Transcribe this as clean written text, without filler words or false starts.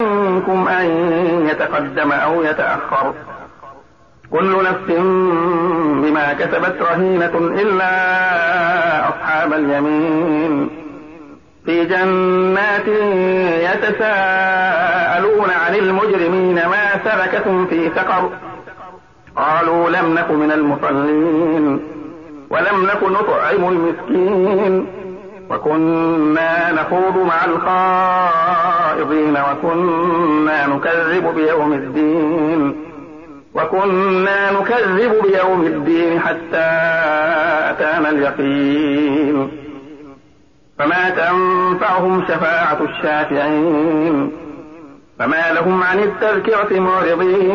منكم أن يتقدم أو يتأخر كل نفس بما كسبت رهينة إلا أصحاب اليمين في جنات يتساءلون عن المجرمين ما سلككم في سقر قالوا لم نك من المصلين ولم نك نطعم المسكين وكنا نخوض مع الخائضين وكنا نكذب بيوم الدين حتى أتانا اليقين فما تنفعهم شفاعة الشافعين فما لهم عن التذكرة معرضين